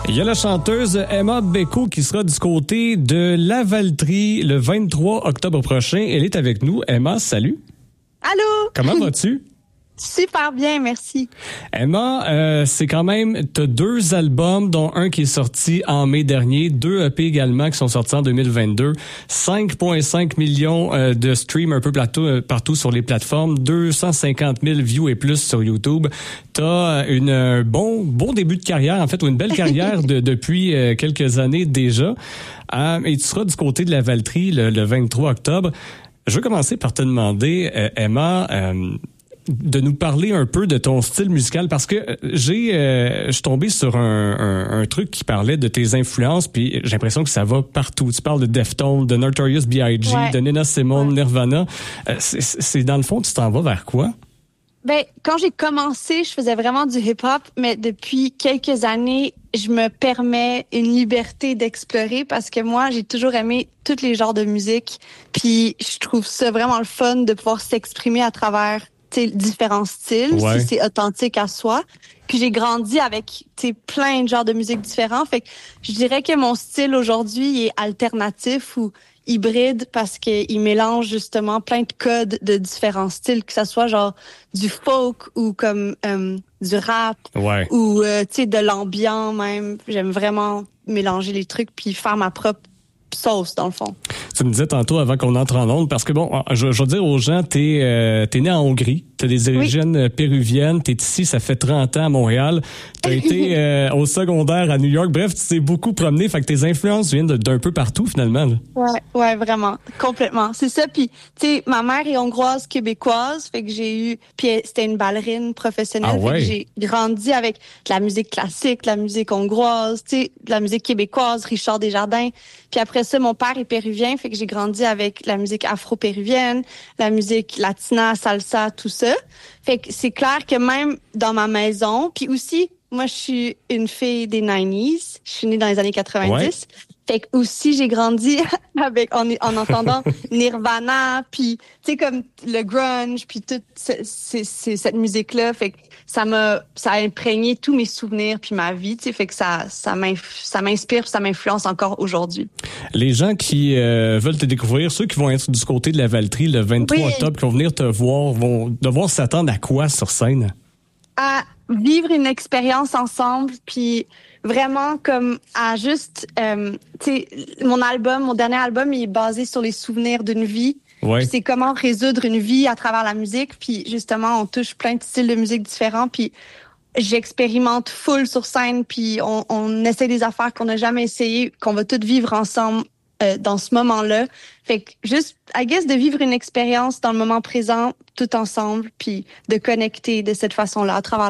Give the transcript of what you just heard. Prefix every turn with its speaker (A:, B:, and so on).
A: Il y a la chanteuse Emma Beko qui sera du côté de Lavaltrie le 23 octobre prochain. Elle est avec nous. Emma, salut.
B: Allô?
A: Comment vas-tu?
B: Super bien, merci.
A: Emma, c'est quand même, t'as 2 albums, dont un qui est sorti en mai dernier, 2 EP également qui sont sortis en 2022, 5,5 millions de streams un peu partout sur les plateformes, 250 000 views et plus sur YouTube. T'as un bon début de carrière, en fait, ou une belle carrière depuis quelques années déjà. Et tu seras du côté de Lavaltrie le 23 octobre. Je veux commencer par te demander, Emma, de nous parler un peu de ton style musical, parce que je suis tombé sur un truc qui parlait de tes influences, puis j'ai l'impression que ça va partout. Tu parles de Deftones, de Notorious B.I.G.,
B: ouais.
A: de Nina Simone, Nirvana. C'est dans le fond, tu t'en vas vers quoi?
B: Ben, quand j'ai commencé, je faisais vraiment du hip-hop, mais depuis quelques années, je me permets une liberté d'explorer parce que moi, j'ai toujours aimé tous les genres de musique, puis je trouve ça vraiment le fun de pouvoir s'exprimer à travers différents styles,
A: ouais.
B: si c'est authentique à soi. Puis j'ai grandi avec plein de genres de musique différents. Fait que je dirais que mon style aujourd'hui est alternatif ou hybride parce qu'il mélange justement plein de codes de différents styles, que ça soit genre du folk ou comme du rap
A: ouais.
B: ou de l'ambiant même. J'aime vraiment mélanger les trucs puis faire ma propre sauce dans le fond.
A: Tu me disais tantôt avant qu'on entre en onde, parce que bon, je veux dire aux gens, t'es né en Hongrie, t'as des origines péruviennes, t'es ici, ça fait 30 ans à Montréal, t'as été au secondaire à New York, bref, tu t'es beaucoup promené, fait que tes influences viennent d'un peu partout finalement. Là.
B: Ouais, vraiment, complètement. C'est ça, puis tu sais, ma mère est hongroise québécoise, fait que j'ai eu, puis c'était une ballerine professionnelle, fait que j'ai grandi avec de la musique classique, de la musique hongroise, tu sais, de la musique québécoise, Richard Desjardins, puis après ça, mon père est péruvien, fait que j'ai grandi avec la musique afro-péruvienne, la musique latina, salsa, tout ça. Fait que c'est clair que même dans ma maison, puis aussi, moi, je suis une fille des 90s. Je suis née dans les années 90. Ouais. Fait que aussi, j'ai grandi avec en entendant Nirvana, puis tu sais, comme le grunge, puis toute cette musique-là. Fait que ça a imprégné tous mes souvenirs puis ma vie, tu sais, fait que ça m'inspire, ça m'influence encore aujourd'hui.
A: Les gens qui veulent te découvrir, ceux qui vont être du côté de Lavaltrie le 23 octobre, qui vont venir te voir, vont devoir s'attendre à quoi sur scène?
B: À vivre une expérience ensemble, puis vraiment comme à juste, tu sais, mon dernier album, il est basé sur les souvenirs d'une vie. Ouais. Puis c'est comment résoudre une vie à travers la musique. Puis justement, on touche plein de styles de musique différents. Puis j'expérimente full sur scène. Puis on essaie des affaires qu'on n'a jamais essayées, qu'on va toutes vivre ensemble dans ce moment-là. Fait que juste, I guess, de vivre une expérience dans le moment présent, tout ensemble, puis de connecter de cette façon-là à travers